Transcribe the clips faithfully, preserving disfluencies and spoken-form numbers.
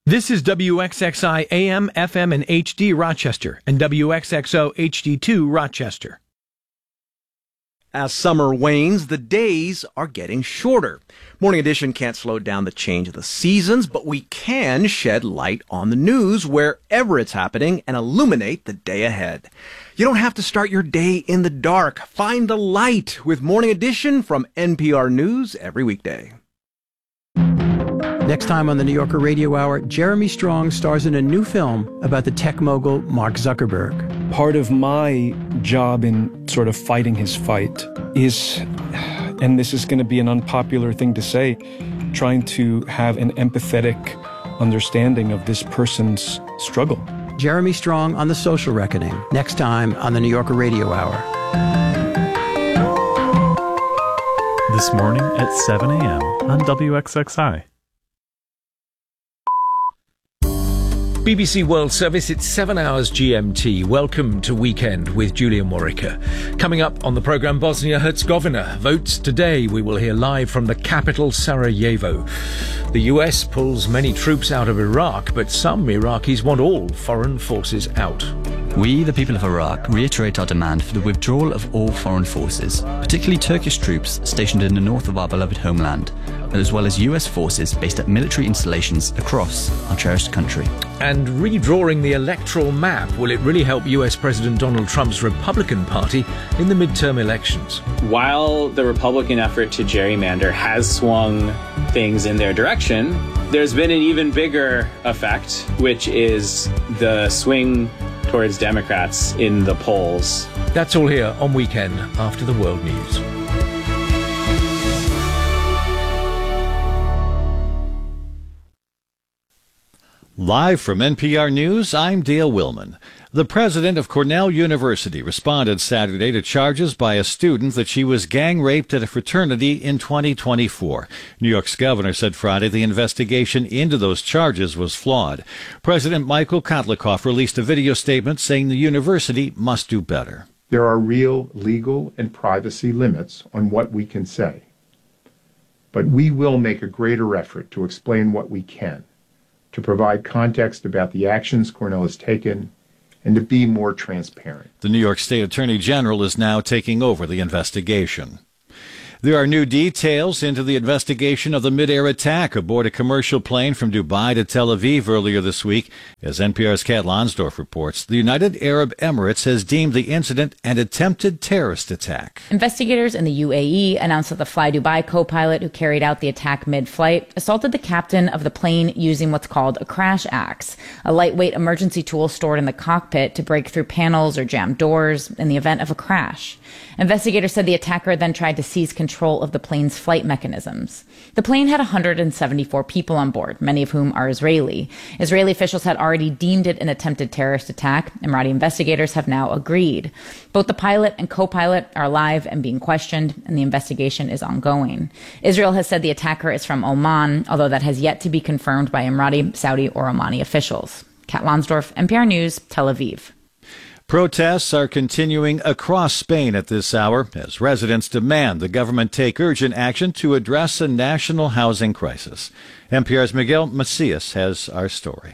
This is W X X I A M, F M, and H D Rochester, and W X X O H D two Rochester. As summer wanes, the days are getting shorter. Morning Edition can't slow down the change of the seasons, but we can shed light on the news wherever it's happening and illuminate the day ahead. You don't have to start your day in the dark. Find the light with Morning Edition from N P R News every weekday. Next time on the New Yorker Radio Hour, Jeremy Strong stars in a new film about the tech mogul Mark Zuckerberg. Part of my job in sort of fighting his fight is, and this is going to be an unpopular thing to say, trying to have an empathetic understanding of this person's struggle. Jeremy Strong on The Social Reckoning, next time on the New Yorker Radio Hour. This morning at seven a.m. on W X X I. B B C World Service, it's seven hours G M T. Welcome to Weekend with Julian Morica. Coming up on the programme, Bosnia-Herzegovina votes today. We will hear live from the capital, Sarajevo. The U S pulls many troops out of Iraq, but some Iraqis want all foreign forces out. We, the people of Iraq, reiterate our demand for the withdrawal of all foreign forces, particularly Turkish troops stationed in the north of our beloved homeland, as well as U S forces based at military installations across our cherished country. And redrawing the electoral map, will it really help U S President Donald Trump's Republican Party in the midterm elections? While the Republican effort to gerrymander has swung things in their direction, there's been an even bigger effect, which is the swing towards Democrats in the polls. That's all here on Weekend after the world news. Live from N P R News, I'm Dale Willman. The president of Cornell University responded Saturday to charges by a student that she was gang raped at a fraternity in twenty twenty-four. New York's governor said Friday the investigation into those charges was flawed. President Michael Kotlikoff released a video statement saying the university must do better. There are real legal and privacy limits on what we can say. But we will make a greater effort to explain what we can, to provide context about the actions Cornell has taken, and to be more transparent. The New York State Attorney General is now taking over the investigation. There are new details into the investigation of the mid-air attack aboard a commercial plane from Dubai to Tel Aviv earlier this week. As N P R's Kat Lonsdorf reports, the United Arab Emirates has deemed the incident an attempted terrorist attack. Investigators in the U A E announced that the Fly Dubai co-pilot who carried out the attack mid-flight assaulted the captain of the plane using what's called a crash axe, a lightweight emergency tool stored in the cockpit to break through panels or jam doors in the event of a crash. Investigators said the attacker then tried to seize control of the plane's flight mechanisms. The plane had one hundred seventy-four people on board, many of whom are Israeli. Israeli officials had already deemed it an attempted terrorist attack. Emirati investigators have now agreed. Both the pilot and co-pilot are alive and being questioned, and the investigation is ongoing. Israel has said the attacker is from Oman, although that has yet to be confirmed by Emirati, Saudi, or Omani officials. Kat Lonsdorf, N P R News, Tel Aviv. Protests are continuing across Spain at this hour as residents demand the government take urgent action to address a national housing crisis. N P R's Miguel Macias has our story.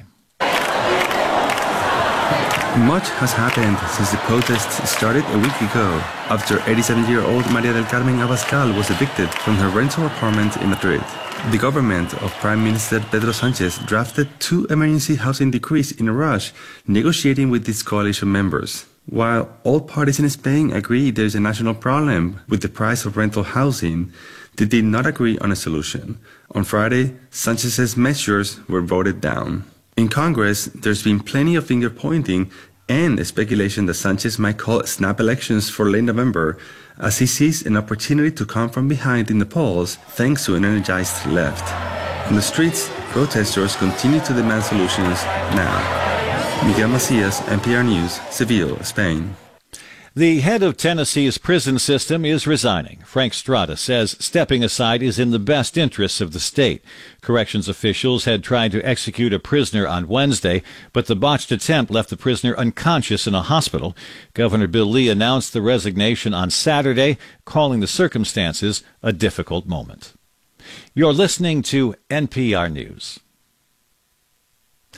Much has happened since the protests started a week ago, after eighty-seven-year-old Maria del Carmen Abascal was evicted from her rental apartment in Madrid. The government of Prime Minister Pedro Sanchez drafted two emergency housing decrees in a rush, negotiating with its coalition members. While all parties in Spain agree there is a national problem with the price of rental housing, they did not agree on a solution. On Friday, Sanchez's measures were voted down. In Congress, there's been plenty of finger-pointing and speculation that Sanchez might call snap elections for late November, as he sees an opportunity to come from behind in the polls thanks to an energized left. On the streets, protesters continue to demand solutions now. Miguel Macias, N P R News, Seville, Spain. The head of Tennessee's prison system is resigning. Frank Strada says stepping aside is in the best interests of the state. Corrections officials had tried to execute a prisoner on Wednesday, but the botched attempt left the prisoner unconscious in a hospital. Governor Bill Lee announced the resignation on Saturday, calling the circumstances a difficult moment. You're listening to N P R News.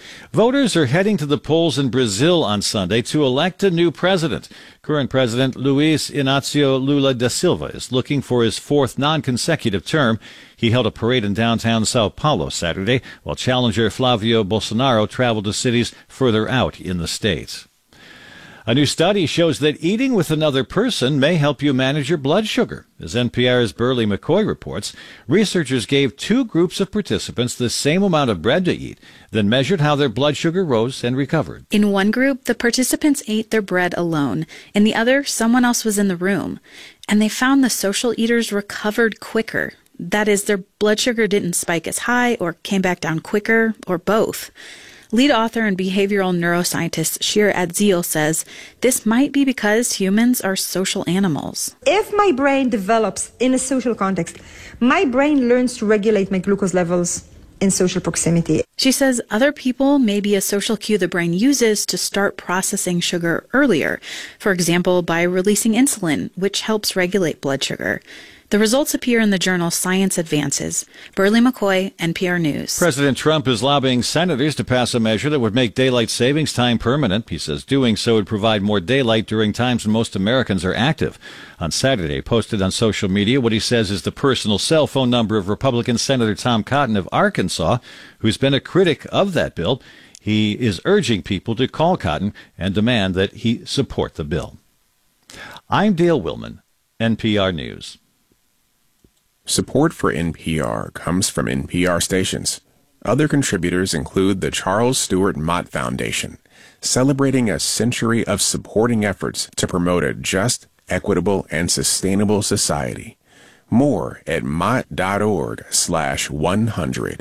Voters are heading to the polls in Brazil on Sunday to elect a new president. Current President Luiz Inácio Lula da Silva is looking for his fourth non-consecutive term. He held a parade in downtown Sao Paulo Saturday, while challenger Flavio Bolsonaro traveled to cities further out in the state. A new study shows that eating with another person may help you manage your blood sugar. As N P R's Burley McCoy reports, researchers gave two groups of participants the same amount of bread to eat, then measured how their blood sugar rose and recovered. In one group, the participants ate their bread alone. In the other, someone else was in the room. And they found the social eaters recovered quicker. That is, their blood sugar didn't spike as high or came back down quicker, or both. Lead author and behavioral neuroscientist Shir Adzil says this might be because humans are social animals. If my brain develops in a social context, my brain learns to regulate my glucose levels in social proximity. She says other people may be a social cue the brain uses to start processing sugar earlier, for example, by releasing insulin, which helps regulate blood sugar. The results appear in the journal Science Advances. Burley McCoy, N P R News. President Trump is lobbying senators to pass a measure that would make daylight savings time permanent. He says doing so would provide more daylight during times when most Americans are active. On Saturday, posted on social media what he says is the personal cell phone number of Republican Senator Tom Cotton of Arkansas, who's been a critic of that bill. He is urging people to call Cotton and demand that he support the bill. I'm Dale Willman, N P R News. Support for N P R comes from N P R stations. Other contributors include the Charles Stewart Mott Foundation, celebrating a century of supporting efforts to promote a just, equitable, and sustainable society. More at mott.org slash 100.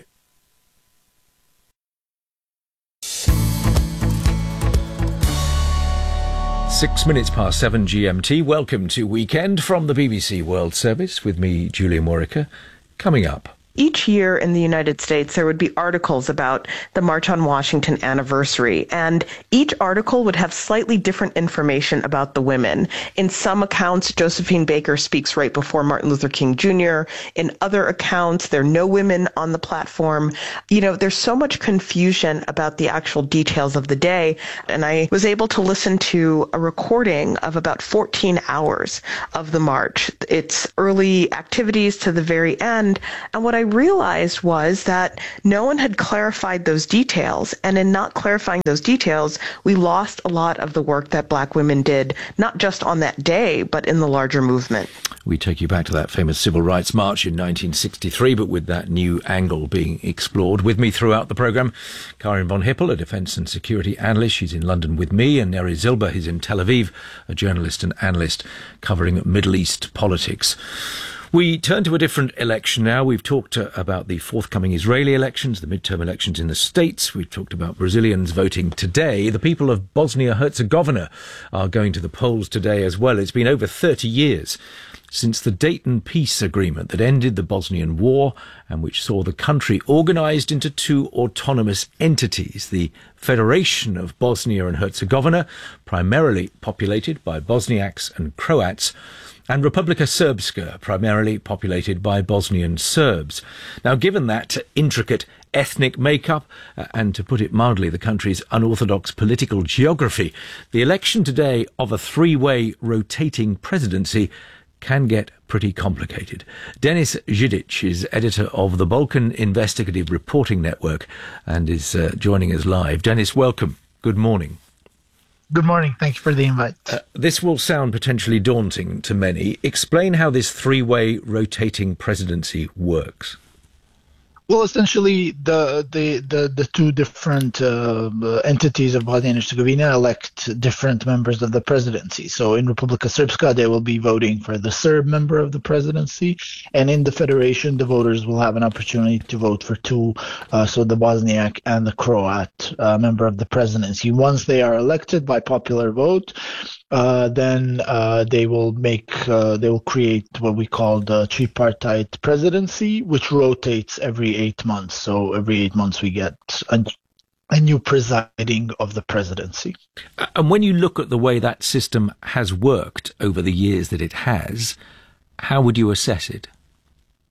Six minutes past seven G M T. Welcome to Weekend from the B B C World Service with me, Julia Morica. Coming up. Each year in the United States, there would be articles about the March on Washington anniversary, and each article would have slightly different information about the women. In some accounts, Josephine Baker speaks right before Martin Luther King Junior In other accounts, there are no women on the platform. You know, there's so much confusion about the actual details of the day, and I was able to listen to a recording of about fourteen hours of the march. It's early activities to the very end, and what I realized was that no one had clarified those details, and in not clarifying those details, we lost a lot of the work that Black women did, not just on that day, but in the larger movement. We take you back to that famous Civil Rights March in nineteen sixty-three, but with that new angle being explored. With me throughout the programme, Karin von Hippel, a defence and security analyst. She's in London with me, and Neri Zilber, who's in Tel Aviv, a journalist and analyst covering Middle East politics. We turn to a different election now. We've talked uh, about the forthcoming Israeli elections, the midterm elections in the States. We've talked about Brazilians voting today. The people of Bosnia-Herzegovina are going to the polls today as well. It's been over thirty years since the Dayton Peace Agreement that ended the Bosnian War and which saw the country organised into two autonomous entities, the Federation of Bosnia and Herzegovina, primarily populated by Bosniaks and Croats, and Republika Srpska, primarily populated by Bosnian Serbs. Now, given that intricate ethnic makeup, uh, and to put it mildly, the country's unorthodox political geography, the election today of a three-way rotating presidency can get pretty complicated. Denis Zhidic is editor of the Balkan Investigative Reporting Network and is uh, joining us live. Denis, welcome. Good morning. Good morning. Thank you for the invite. Uh, this will sound potentially daunting to many. Explain how this three-way rotating presidency works. Well, essentially, the the the, the two different uh, entities of Bosnia and Herzegovina elect different members of the presidency. So in Republika Srpska, they will be voting for the Serb member of the presidency, and in the federation, the voters will have an opportunity to vote for two, uh, so the Bosniak and the Croat uh, member of the presidency. Once they are elected by popular vote, Uh, then uh, they will make, uh, they will create what we call the tripartite presidency, which rotates every eight months. So every eight months we get a, a new presiding of the presidency. And when you look at the way that system has worked over the years that it has, how would you assess it?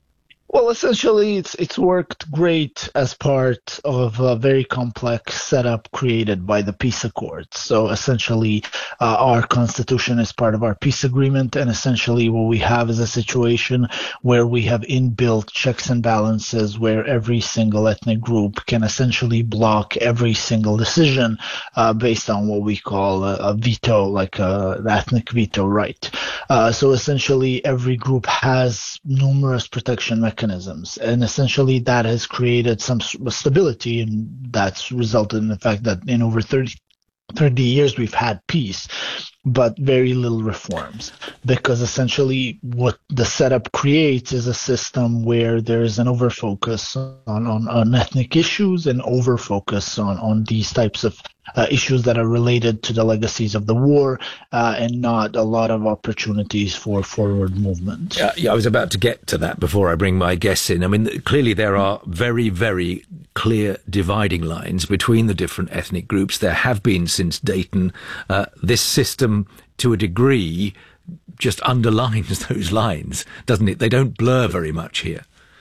Well, essentially, it's it's worked great as part of a very complex setup created by the peace accords. So essentially, uh, our constitution is part of our peace agreement, and essentially what we have is a situation where we have inbuilt checks and balances where every single ethnic group can essentially block every single decision uh, based on what we call a, a veto, like a, an ethnic veto right. Uh, so essentially, every group has numerous protection mechanisms. Mechanisms. And essentially that has created some stability, and that's resulted in the fact that in over thirty, thirty years we've had peace, but very little reforms, because essentially what the setup creates is a system where there is an overfocus on, on, on ethnic issues and overfocus on, on these types of Uh, issues that are related to the legacies of the war, uh, and not a lot of opportunities for forward movement. Uh, yeah, I was about to get to that before I bring my guests in. I mean, clearly there are very, very clear dividing lines between the different ethnic groups. There have been since Dayton. Uh, this system, to a degree, just underlines those lines, doesn't it? They don't blur very much here.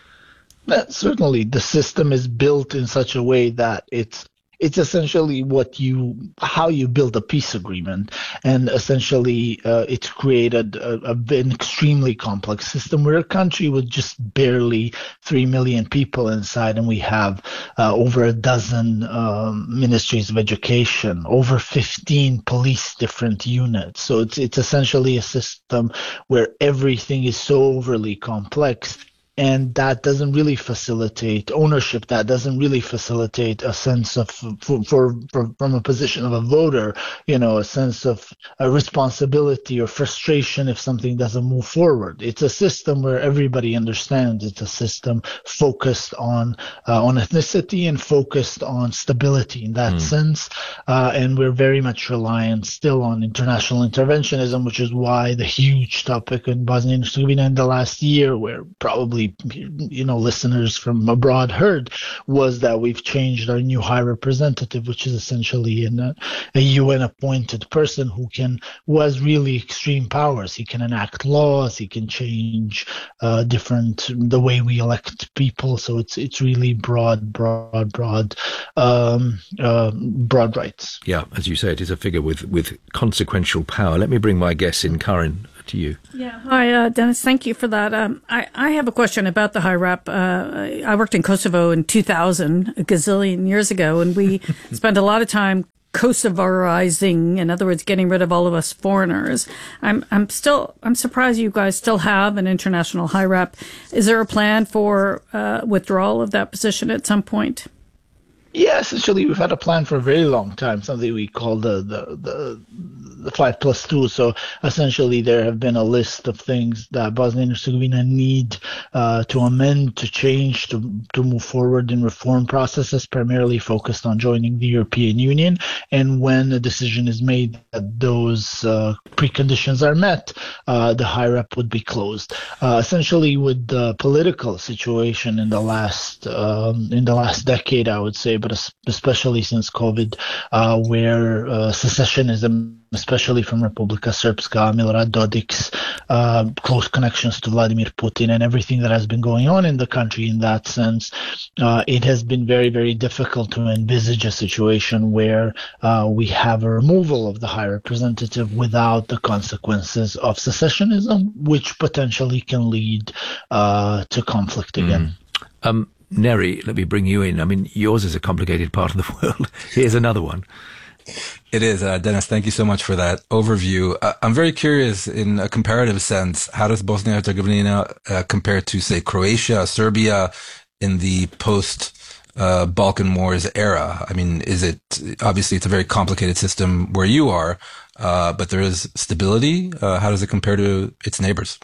Uh, certainly, the system is built in such a way that it's It's essentially what you, how you build a peace agreement, and essentially uh, it's created a, a, an extremely complex system where a country with just barely three million people inside, and we have uh, over a dozen um, ministries of education, over fifteen police different units. So it's it's essentially a system where everything is so overly complex. And that doesn't really facilitate ownership. That doesn't really facilitate a sense of, for, for, for from a position of a voter, you know, a sense of a responsibility or frustration if something doesn't move forward. It's a system where everybody understands. It's a system focused on uh, on ethnicity and focused on stability in that mm. sense. Uh, and we're very much reliant still on international interventionism, which is why the huge topic in Bosnia and Herzegovina in the last year, where probably you know, listeners from abroad heard, was that we've changed our new high representative, which is essentially an, uh, a U N-appointed person who can, who has really extreme powers. He can enact laws, he can change uh, different, the way we elect people. So it's it's really broad, broad, broad, um, uh, broad rights. Yeah, as you say, it is a figure with, with consequential power. Let me bring my guests in. Karen, to you. Yeah. Hi, uh, Dennis. Thank you for that. Um, I, I have a question about the high rep. Uh, I worked in Kosovo in two thousand, a gazillion years ago, and we spent a lot of time Kosovarizing, in other words, getting rid of all of us foreigners. I'm, I'm still, I'm surprised you guys still have an international high rep. Is there a plan for uh, withdrawal of that position at some point? Yeah, essentially, we've had a plan for a very long time, something we call the the the, the five plus two. So essentially, there have been a list of things that Bosnia and Herzegovina need uh, to amend, to change, to to move forward in reform processes, primarily focused on joining the European Union. And when a decision is made that those uh, preconditions are met, uh, the high rep would be closed. Uh, essentially, with the political situation in the last um, in the last decade, I would say, but especially since COVID, uh, where uh, secessionism, especially from Republika Srpska, Milorad Dodik's uh, close connections to Vladimir Putin and everything that has been going on in the country in that sense, uh, it has been very, very difficult to envisage a situation where uh, we have a removal of the high representative without the consequences of secessionism, which potentially can lead uh, to conflict again. Mm. Um, Neri, let me bring you in. I mean, yours is a complicated part of the world. Here's another one. It is. Uh, Dennis, thank you so much for that overview. Uh, I'm very curious, in a comparative sense, how does Bosnia and Herzegovina uh, compare to, say, Croatia, Serbia in the post-Balkan uh, Wars era? I mean, is it, obviously it's a very complicated system where you are, uh, but there is stability. Uh, how does it compare to its neighbors?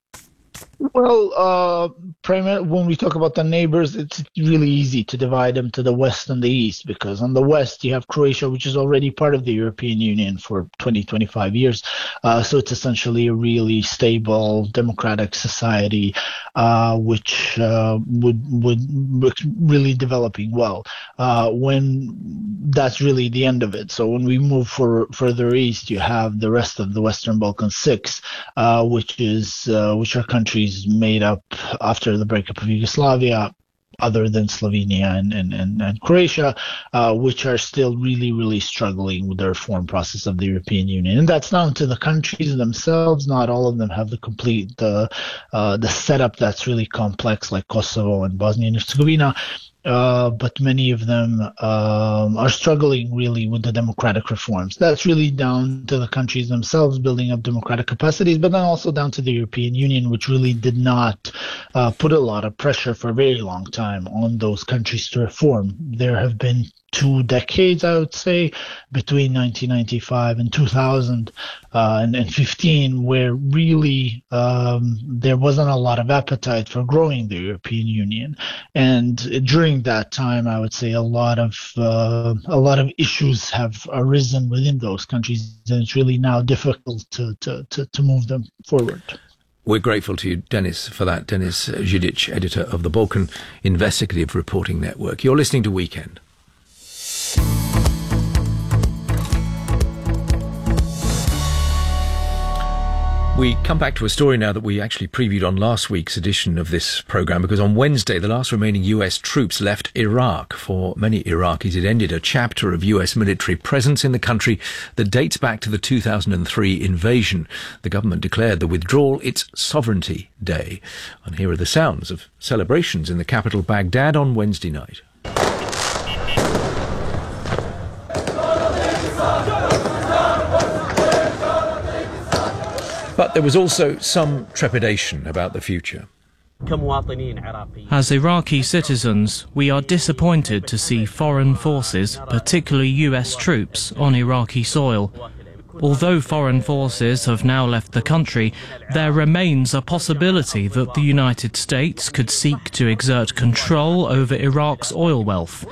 Well, uh, primarily when we talk about the neighbors, it's really easy to divide them to the west and the east, because on the west you have Croatia, which is already part of the European Union for twenty, twenty-five years. Uh, so it's essentially a really stable, democratic society, uh, which uh, would would really developing well. Uh, when that's really the end of it. So when we move for, further east, you have the rest of the Western Balkan Six, uh, which is uh, which are countries countries made up after the breakup of Yugoslavia, other than Slovenia and, and, and, and Croatia, uh, which are still really, really struggling with the reform process of the European Union. And that's down to the countries themselves. Not all of them have the complete, the, uh, the setup that's really complex, like Kosovo and Bosnia and Herzegovina. Uh, but many of them um, are struggling really with the democratic reforms. That's really down to the countries themselves building up democratic capacities, but then also down to the European Union, which really did not uh, put a lot of pressure for a very long time on those countries to reform. There have been two decades, I would say, between nineteen ninety-five and two thousand uh, and, and fifteen, where really um, there wasn't a lot of appetite for growing the European Union. And during that time, I would say a lot of uh, a lot of issues have arisen within those countries, and it's really now difficult to to, to, to move them forward. We're grateful to you, Denis, for that. Denis Zhidic, editor of the Balkan Investigative Reporting Network. You're listening to Weekend. We come back to a story now that we actually previewed on last week's edition of this programme, because on Wednesday, the last remaining U S troops left Iraq. For many Iraqis, it ended a chapter of U S military presence in the country that dates back to the two thousand three invasion. The government declared the withdrawal its Sovereignty Day. And here are the sounds of celebrations in the capital, Baghdad, on Wednesday night. But there was also some trepidation about the future. As Iraqi citizens, we are disappointed to see foreign forces, particularly U S troops, on Iraqi soil. Although foreign forces have now left the country, there remains a possibility that the United States could seek to exert control over Iraq's oil wealth.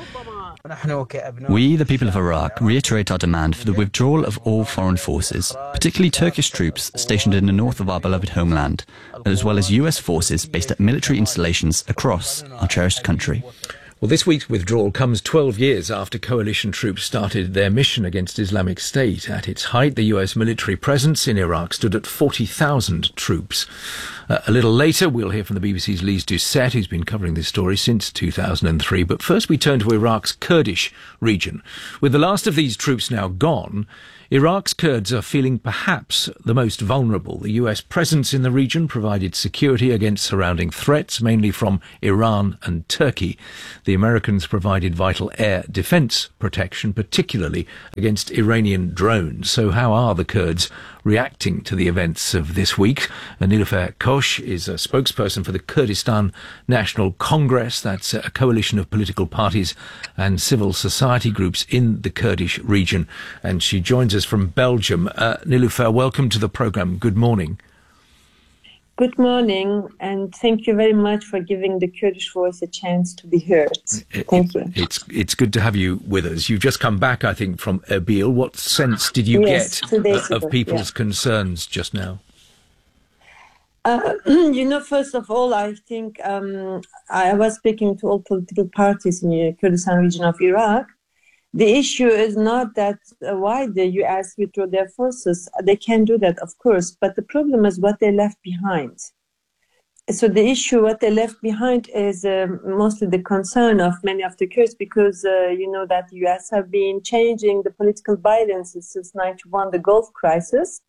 We, the people of Iraq, reiterate our demand for the withdrawal of all foreign forces, particularly Turkish troops stationed in the north of our beloved homeland, as well as U S forces based at military installations across our cherished country. Well, this week's withdrawal comes twelve years after coalition troops started their mission against Islamic State. At its height, the U S military presence in Iraq stood at forty thousand troops. Uh, a little later, we'll hear from the B B C's Lise Doucette, who's been covering this story since two thousand three. But first, we turn to Iraq's Kurdish region. With the last of these troops now gone, Iraq's Kurds are feeling perhaps the most vulnerable. The U S presence in the region provided security against surrounding threats, mainly from Iran and Turkey. The Americans provided vital air defense protection, particularly against Iranian drones. So how are the Kurds reacting to the events of this week? Nilüfer Koç is a spokesperson for the Kurdistan National Congress. That's a coalition of political parties and civil society groups in the Kurdish region. And she joins us from Belgium. Uh, Nilüfer, welcome to the programme. Good morning. Good morning, and thank you very much for giving the Kurdish voice a chance to be heard. Thank you. It's it's good to have you with us. You've just come back, I think, from Erbil. What sense did you yes, get uh, of ago, people's yeah. concerns just now? Uh, you know, first of all, I think um, I was speaking to all political parties in the Kurdistan region of Iraq. The issue is not that uh, why the U S withdraw their forces. They can do that, of course, but the problem is what they left behind. So the issue, what they left behind is um, mostly the concern of many of the Kurds, because uh, you know that the U S have been changing the political balance since ninety-one, the Gulf crisis,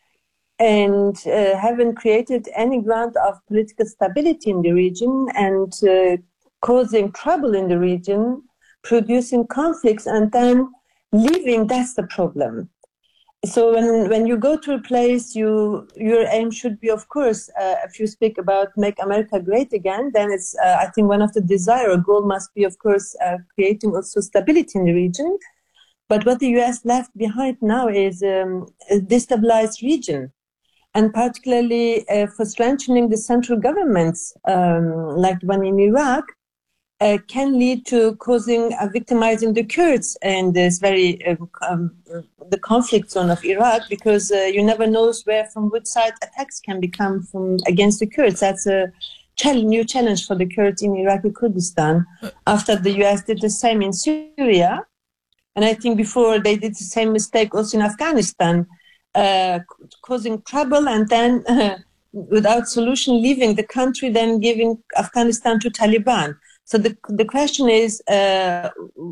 and uh, haven't created any ground of political stability in the region and uh, causing trouble in the region, producing conflicts and then leaving. That's the problem. So when, when you go to a place, you your aim should be, of course, uh, if you speak about make America great again, then it's, uh, I think one of the desire or goal must be, of course, uh, creating also stability in the region. But what the U S left behind now is um, a destabilized region, and particularly uh, for strengthening the central governments, um, like the one in Iraq, Uh, can lead to causing, uh, victimizing the Kurds in this very, uh, um, the conflict zone of Iraq, because uh, you never know where, from which side attacks can become from against the Kurds. That's a challenge, new challenge for the Kurds in Iraqi Kurdistan, after the U S did the same in Syria. And I think before they did the same mistake also in Afghanistan, uh, causing trouble and then uh, without solution, leaving the country, then giving Afghanistan to Taliban. So the the question is, uh,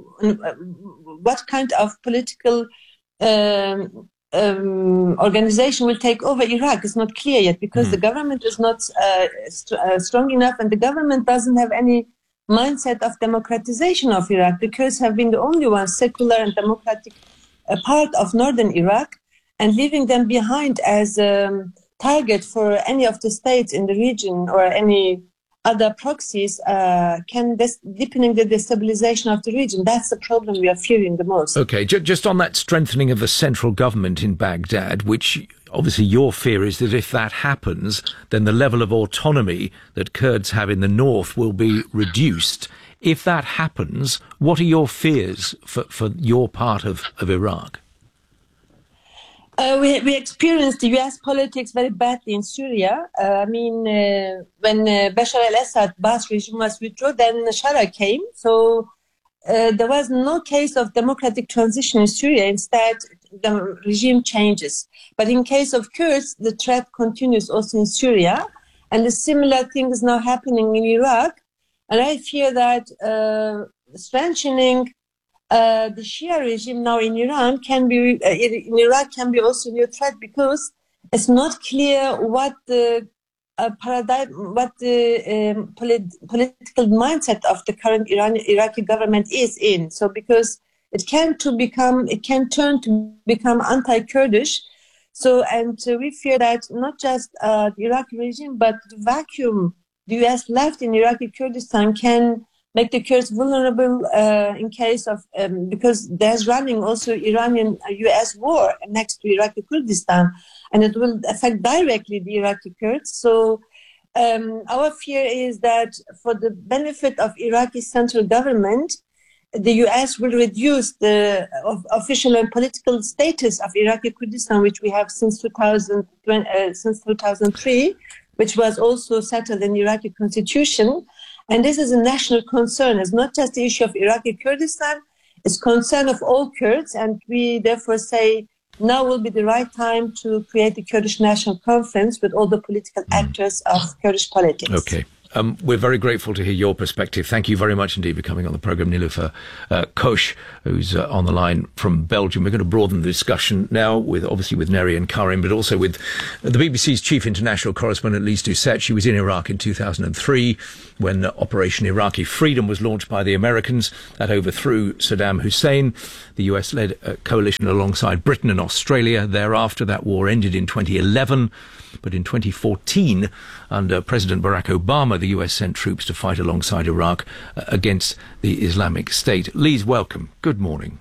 what kind of political um, um, organization will take over Iraq? It's not clear yet, because mm. the government is not uh, st- uh, strong enough, and the government doesn't have any mindset of democratization of Iraq. The Kurds have been the only ones, secular and democratic, uh, part of northern Iraq, and leaving them behind as a um, target for any of the states in the region or any other proxies uh, can des- deepening the destabilization of the region. That's the problem we are fearing the most. Okay, J- just on that strengthening of the central government in Baghdad, which obviously your fear is that if that happens, then the level of autonomy that Kurds have in the north will be reduced. If that happens, what are your fears for, for your part of, of Iraq? Uh, we we experienced the U S politics very badly in Syria. Uh, I mean, uh, when uh, Bashar al-Assad Baath regime was withdrawn, then Shara came. So uh, there was no case of democratic transition in Syria. Instead, the regime changes. But in case of Kurds, the threat continues also in Syria. And a similar thing is now happening in Iraq. And I fear that uh, strengthening Uh, the Shia regime now in Iran can be uh, in Iraq can be also a new threat, because it's not clear what the uh, paradigm, what the um, polit- political mindset of the current Iran Iraqi government is in. So because it can to become, it can turn to become anti-Kurdish. So and uh, we fear that not just uh, the Iraqi regime, but the vacuum the U S left in Iraqi Kurdistan can make the Kurds vulnerable uh, in case of, um, because there's running also Iranian-U S war next to Iraqi Kurdistan, and it will affect directly the Iraqi Kurds. So um, our fear is that for the benefit of Iraqi central government, the U S will reduce the of, official and political status of Iraqi Kurdistan, which we have since two thousand, uh, since two thousand three, which was also settled in the Iraqi constitution. And this is a national concern. It's not just the issue of Iraqi Kurdistan, it's concern of all Kurds. And we therefore say now will be the right time to create the Kurdish National Conference with all the political actors of Kurdish politics. Okay. Um, we're very grateful to hear your perspective. Thank you very much indeed for coming on the programme, Niloufer uh, Koch, who's uh, on the line from Belgium. We're going to broaden the discussion now, with obviously with Neri and Karim, but also with the B B C's chief international correspondent, Lise Doucette. She was in Iraq in two thousand three when uh, Operation Iraqi Freedom was launched by the Americans. That overthrew Saddam Hussein. The U S led a coalition alongside Britain and Australia. Thereafter, that war ended in twenty eleven. But in twenty fourteen, under President Barack Obama, the U S sent troops to fight alongside Iraq uh, against the Islamic State. Lise, welcome. Good morning.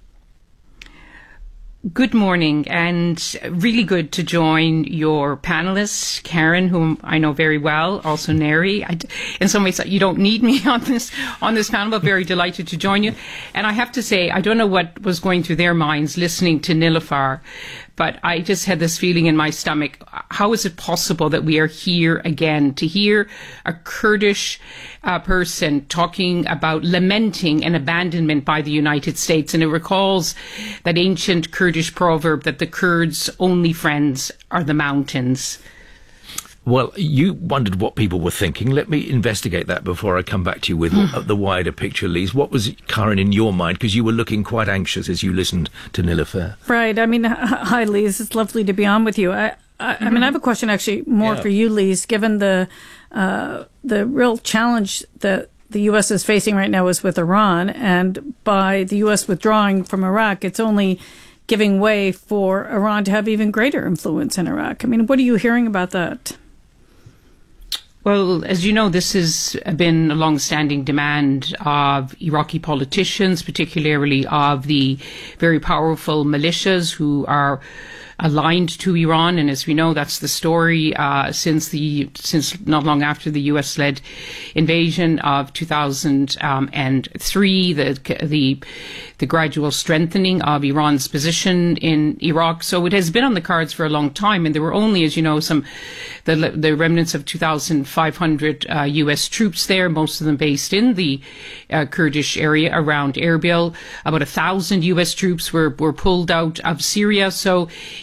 Good morning, and really good to join your panelists, Karen, whom I know very well, also Neri. I, in some ways, you don't need me on this on this panel, but very delighted to join you. And I have to say, I don't know what was going through their minds listening to Niloufer, but I just had this feeling in my stomach. How is it possible that we are here again to hear a Kurdish uh, person talking about lamenting an abandonment by the United States? And it recalls that ancient Kurdish proverb that the Kurds' only friends are the mountains. Well, you wondered what people were thinking. Let me investigate that before I come back to you with the wider picture, Lise. What was, Karen, in your mind? Because you were looking quite anxious as you listened to Niloufer. Right. I mean, hi, Lise. It's lovely to be on with you. I, I, mm-hmm. I mean, I have a question actually more yeah. for you, Lise, given the uh, the real challenge that the U S is facing right now is with Iran. And by the U S withdrawing from Iraq, it's only giving way for Iran to have even greater influence in Iraq. I mean, what are you hearing about that? Well, as you know, this has been a long-standing demand of Iraqi politicians, particularly of the very powerful militias who are aligned to Iran. And as we know, that's the story uh, since the since not long after the U S-led invasion of two thousand three, the the the gradual strengthening of Iran's position in Iraq. So it has been on the cards for a long time, and there were only, as you know, some the the remnants of two thousand five hundred uh, U S troops there, most of them based in the uh, Kurdish area around Erbil. About a thousand U S troops were were pulled out of Syria. So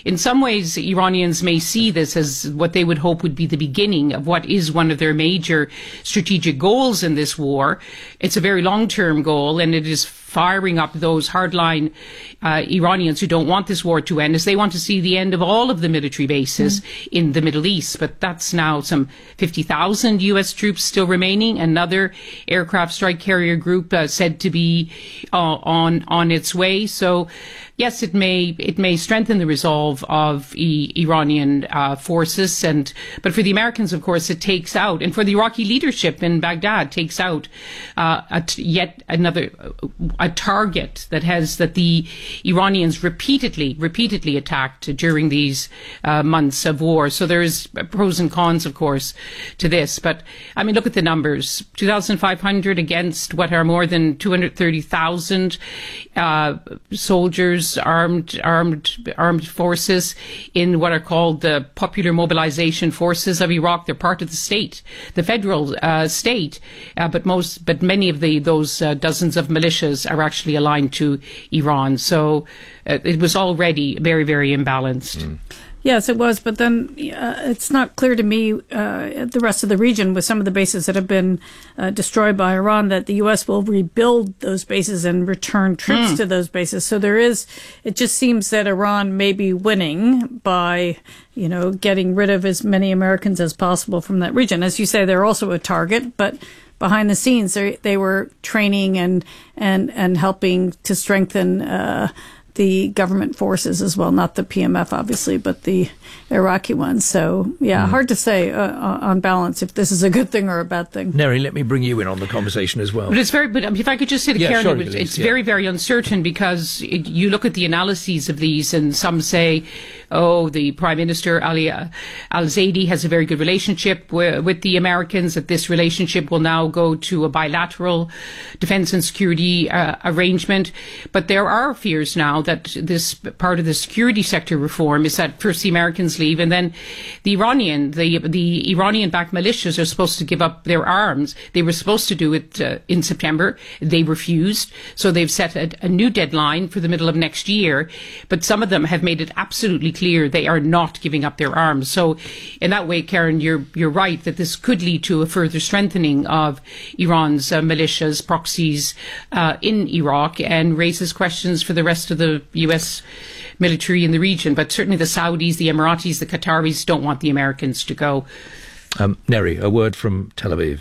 in some ways, Iranians may see this as what they would hope would be the beginning of what is one of their major strategic goals in this war. It's a very long-term goal, and it is firing up those hardline uh, Iranians who don't want this war to end, as they want to see the end of all of the military bases mm. in the Middle East. But that's now some fifty thousand U S troops still remaining. Another aircraft strike carrier group uh, said to be uh, on on its way. So, yes, it may it may strengthen the resolve of e- Iranian uh, forces, and but for the Americans, of course, it takes out, and for the Iraqi leadership in Baghdad, takes out uh, a t- yet another a target that has that the Iranians repeatedly repeatedly attacked during these uh, months of war. So there's pros and cons, of course, to this. But I mean, look at the numbers: two thousand five hundred against what are more than two hundred thirty thousand uh, soldiers. Armed, armed, armed forces in what are called the Popular Mobilization Forces of Iraq. They're part of the state, the federal uh, state, uh, but most, but many of the those uh, dozens of militias are actually aligned to Iran. So uh, it was already very, very imbalanced. Mm. Yes, it was, but then uh, it's not clear to me, uh, the rest of the region, with some of the bases that have been uh, destroyed by Iran, that the U S will rebuild those bases and return troops mm. to those bases. So there is, it just seems that Iran may be winning by, you know, getting rid of as many Americans as possible from that region. As you say, they're also a target, but behind the scenes, they, they were training and, and, and helping to strengthen uh the government forces as well, not the P M F, obviously, but the Iraqi ones. So, yeah, mm. hard to say uh, on balance if this is a good thing or a bad thing. Neri, let me bring you in on the conversation as well. But it's very, but if I could just say to yeah, Karen, sure, it's, please, it's yeah. very, very uncertain, because it, you look at the analyses of these, and some say, oh, the Prime Minister, Ali uh, al-Zaidi, has a very good relationship w- with the Americans, that this relationship will now go to a bilateral defense and security uh, arrangement. But there are fears now that this part of the security sector reform is that first the Americans leave, and then the Iranian, the the Iranian-backed militias are supposed to give up their arms. They were supposed to do it uh, in September. They refused. So they've set a, a new deadline for the middle of next year. But some of them have made it absolutely clear they are not giving up their arms. So in that way, Karen, you're you're right that this could lead to a further strengthening of Iran's uh, militias, proxies uh, in Iraq, and raises questions for the rest of the U S military in the region. But certainly the Saudis, the Emiratis, the Qataris don't want the Americans to go. Um, Neri, a word from Tel Aviv.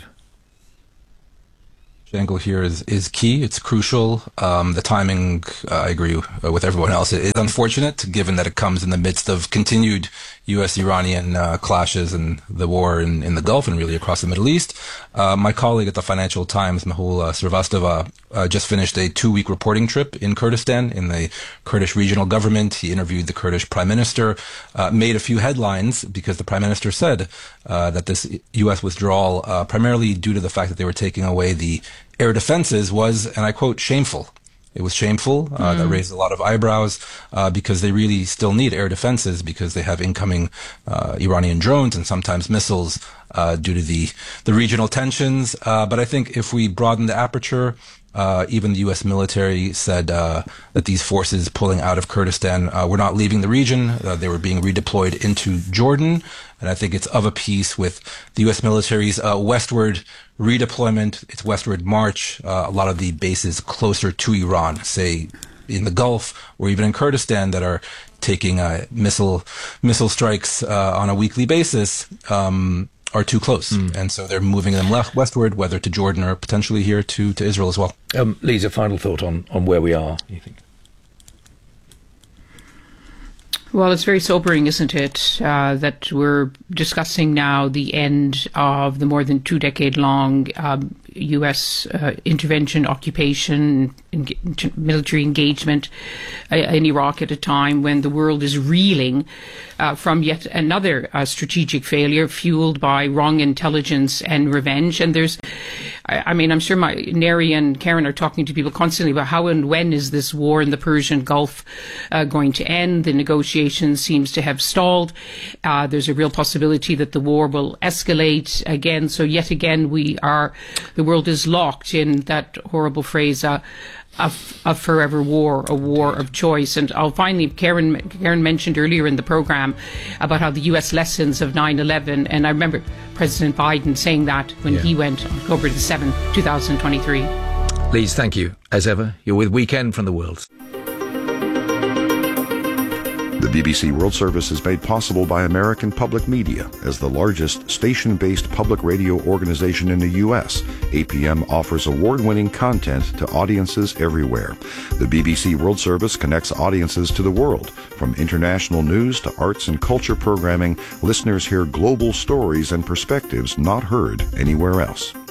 Angle here is, is key. It's crucial. Um, the timing, uh, I agree uh, with everyone else. It is unfortunate, given that it comes in the midst of continued U S-Iranian uh, clashes and the war in, in the Gulf and really across the Middle East. Uh, my colleague at the Financial Times, Mehul uh, Srivastava, uh, just finished a two-week reporting trip in Kurdistan, in the Kurdish regional government. He interviewed the Kurdish prime minister, uh, made a few headlines because the prime minister said uh, that this U S withdrawal, uh, primarily due to the fact that they were taking away the air defenses, was, and I quote, shameful. It was shameful. Uh, mm. That raised a lot of eyebrows uh, because they really still need air defenses, because they have incoming uh, Iranian drones and sometimes missiles uh, due to the, the regional tensions. Uh, but I think if we broaden the aperture, uh, even the U S military said uh, that these forces pulling out of Kurdistan uh, were not leaving the region. Uh, they were being redeployed into Jordan. And I think it's of a piece with the U S military's uh, westward redeployment, its westward march. Uh, a lot of the bases closer to Iran, say in the Gulf or even in Kurdistan, that are taking uh, missile missile strikes uh, on a weekly basis, um, are too close. Mm. And so they're moving them left westward, whether to Jordan or potentially here to, to Israel as well. Um, Lisa, final thought on, on where we are, you think? Well, it's very sobering, isn't it, uh, that we're discussing now the end of the more than two decade long um, U S uh, intervention, occupation, en- military engagement uh, in Iraq at a time when the world is reeling uh, from yet another uh, strategic failure fueled by wrong intelligence and revenge. And there's, I, I mean, I'm sure my Neri and Karen are talking to people constantly about how and when is this war in the Persian Gulf uh, going to end. The negotiations seems to have stalled. Uh, there's a real possibility that the war will escalate again. So yet again, we are, the world is locked in that horrible phrase, uh, a, a forever war, a war of choice. And I'll finally, Karen, Karen mentioned earlier in the program about how the U S lessons of nine eleven, and I remember President Biden saying that when yeah. he went on October the seventh, twenty twenty-three. Lise, thank you. As ever, you're with Weekend from the World. The B B C World Service is made possible by American Public Media. As the largest station-based public radio organization in the U S, A P M offers award-winning content to audiences everywhere. The B B C World Service connects audiences to the world. From international news to arts and culture programming, listeners hear global stories and perspectives not heard anywhere else.